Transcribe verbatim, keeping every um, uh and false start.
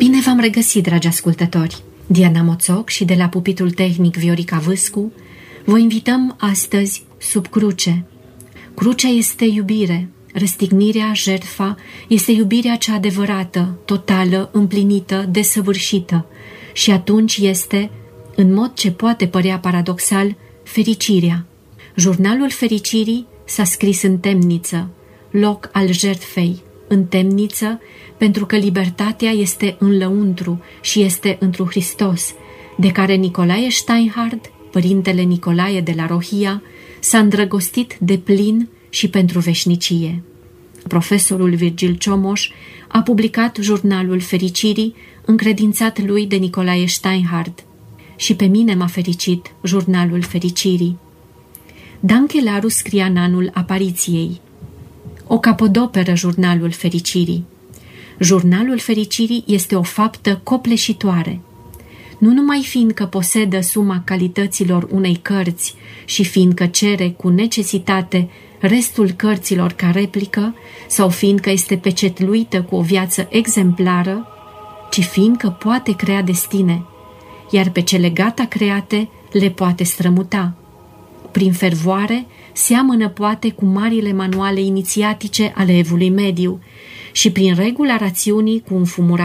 Bine v-am regăsit, dragi ascultători! Diana Moțoc și de la pupitul tehnic Viorica Vâscu vă invităm astăzi sub cruce. Crucea este iubire, răstignirea, jertfa, este iubirea cea adevărată, totală, împlinită, desăvârșită și atunci este, în mod ce poate părea paradoxal, fericirea. Jurnalul fericirii s-a scris în temniță, loc al jertfei, în temniță, pentru că libertatea este în lăuntru și este întru Hristos, de care Nicolae Steinhardt, părintele Nicolae de la Rohia, s-a îndrăgostit de plin și pentru veșnicie. Profesorul Virgil Ciomoș a publicat Jurnalul fericirii, încredințat lui de Nicolae Steinhardt, și pe mine m-a fericit Jurnalul fericirii. Dan Chelaru scria în anul apariției: o capodoperă Jurnalul fericirii. Jurnalul fericirii este o faptă copleșitoare. Nu numai fiindcă posedă suma calităților unei cărți și fiindcă cere cu necesitate restul cărților ca replică sau fiindcă este pecetluită cu o viață exemplară, ci fiindcă poate crea destine, iar pe cele gata create le poate strămuta. Prin fervoare seamănă poate cu marile manuale inițiatice ale evului mediu și prin regula rațiunii cu înfumurat